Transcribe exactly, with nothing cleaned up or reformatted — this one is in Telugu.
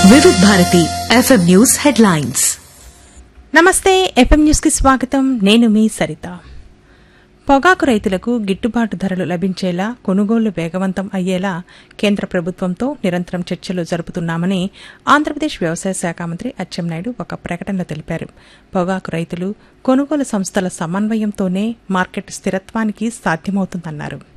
వివిధ భారతి ఎఫ్ఎం న్యూస్ హెడ్లైన్స్. నమస్తే, ఎఫ్ఎం న్యూస్ కి స్వాగతం. నేను మీ సరిత. పొగాకు రైతులకు గిట్టుబాటు ధరలు లభించేలా కొనుగోళ్లు వేగవంతం అయ్యేలా కేంద్ర ప్రభుత్వంతో నిరంతరం చర్చలు జరుపుతున్నామని ఆంధ్రప్రదేశ్ వ్యవసాయ శాఖ మంత్రి అచ్చెన్నాయుడు ఒక ప్రకటనలో తెలిపారు. పొగాకు రైతులు, కొనుగోలు సంస్థల సమన్వయంతోనే మార్కెట్ స్థిరత్వానికి సాధ్యమవుతుందన్నారు.